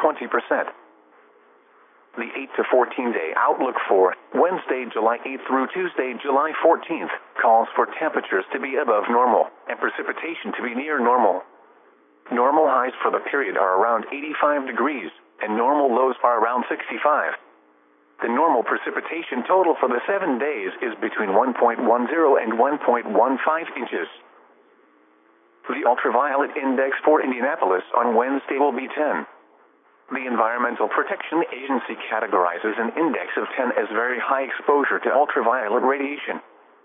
20%. The 8 to 14-day outlook for Wednesday, July 8th through Tuesday, July 14th, calls for temperatures to be above normal and precipitation to be near normal. Normal highs for the period are around 85 degrees, and normal lows are around 65. The normal precipitation total for the 7 days is between 1.10 and 1.15 inches. The ultraviolet index for Indianapolis on Wednesday will be 10. The Environmental Protection Agency categorizes an index of 10 as very high exposure to ultraviolet radiation.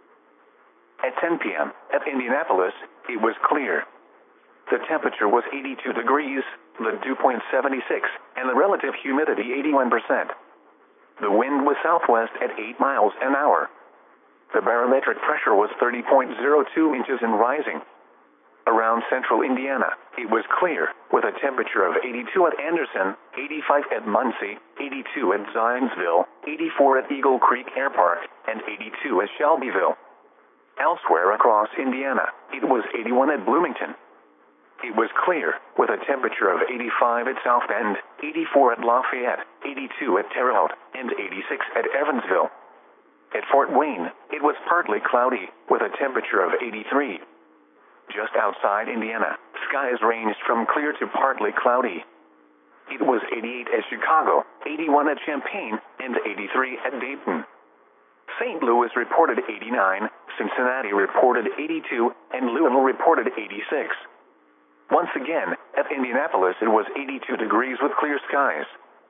At 10 p.m. at Indianapolis, it was clear. The temperature was 82 degrees, the dew point 76, and the relative humidity 81%. The wind was southwest at 8 miles an hour. The barometric pressure was 30.02 inches and rising. Around central Indiana, it was clear, with a temperature of 82 at Anderson, 85 at Muncie, 82 at Zionsville, 84 at Eagle Creek Air Park, and 82 at Shelbyville. Elsewhere across Indiana, it was 81 at Bloomington. It was clear, with a temperature of 85 at South Bend, 84 at Lafayette, 82 at Terre Haute, and 86 at Evansville. At Fort Wayne, it was partly cloudy, with a temperature of 83. Just outside Indiana, skies ranged from clear to partly cloudy. It was 88 at Chicago, 81 at Champaign, and 83 at Dayton. St. Louis reported 89, Cincinnati reported 82, and Louisville reported 86. Once again, at Indianapolis it was 82 degrees with clear skies.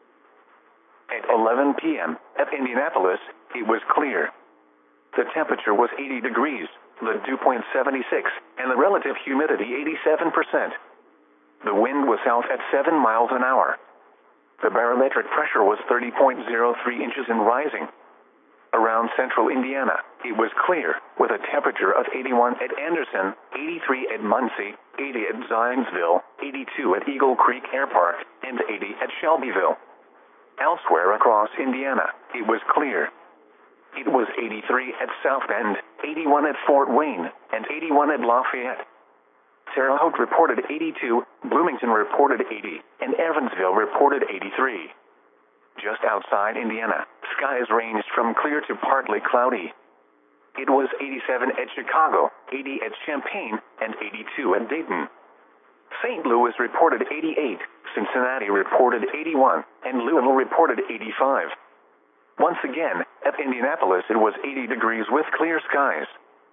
At 11 p.m. at Indianapolis, it was clear. The temperature was 80 degrees, the dew point 76, and the relative humidity 87%. The wind was south at 7 miles an hour. The barometric pressure was 30.03 inches and rising. Around central Indiana, it was clear, with a temperature of 81 at Anderson, 83 at Muncie, 80 at Zionsville, 82 at Eagle Creek Air Park, and 80 at Shelbyville. Elsewhere across Indiana, it was clear. It was 83 at South Bend, 81 at Fort Wayne, and 81 at Lafayette. Terre Haute reported 82, Bloomington reported 80, and Evansville reported 83. Just outside Indiana, skies ranged from clear to partly cloudy. It was 87 at Chicago, 80 at Champaign, and 82 at Dayton. St. Louis reported 88, Cincinnati reported 81, and Louisville reported 85. Once again, at Indianapolis it was 80 degrees with clear skies.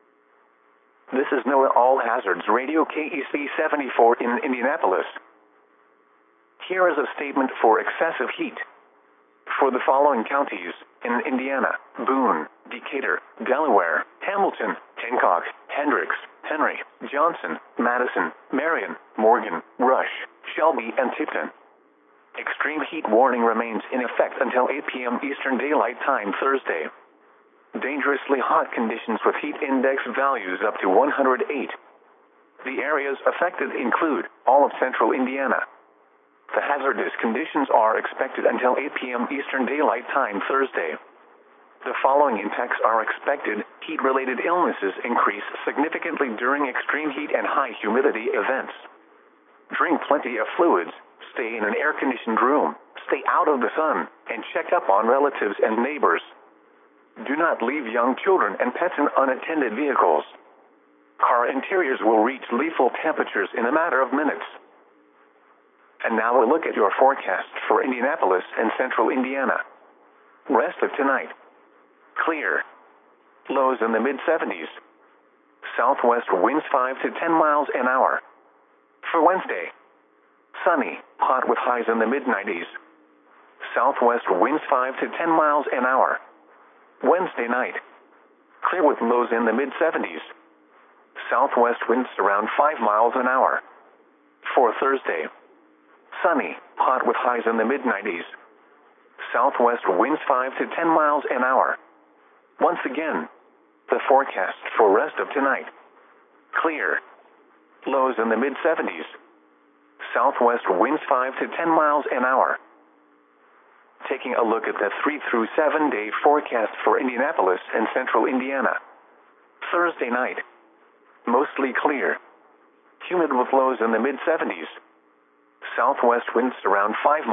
This is NOAA All Hazards Radio KEC 74 in Indianapolis. Here is a statement for excessive heat. For the following counties in Indiana: Boone, Decatur, Delaware, Hamilton, Hancock, Hendricks, Henry, Johnson, Madison, Marion, Morgan, Rush, Shelby, and Tipton. Extreme heat warning remains in effect until 8 p.m. Eastern Daylight Time Thursday. Dangerously hot conditions with heat index values up to 108. The areas affected include all of central Indiana. The hazardous conditions are expected until 8 p.m. Eastern Daylight Time Thursday. The following impacts are expected. Heat-related illnesses increase significantly during extreme heat and high humidity events. Drink plenty of fluids. Stay in an air-conditioned room, stay out of the sun, and check up on relatives and neighbors. Do not leave young children and pets in unattended vehicles. Car interiors will reach lethal temperatures in a matter of minutes. And now a look at your forecast for Indianapolis and central Indiana. Rest of tonight. Clear. Lows in the mid-70s. Southwest winds 5 to 10 miles an hour. For Wednesday, sunny, hot with highs in the mid-90s. Southwest winds 5 to 10 miles an hour. Wednesday night, clear with lows in the mid-70s. Southwest winds around 5 miles an hour. For Thursday, sunny, hot with highs in the mid-90s. Southwest winds 5 to 10 miles an hour. Once again, the forecast for rest of tonight. Clear. Lows in the mid-70s. Southwest winds 5 to 10 miles an hour. Taking a look at the 3 through 7 day forecast for Indianapolis and central Indiana. Thursday night, mostly clear. Humid with lows in the mid-70s. Southwest winds around 5 miles.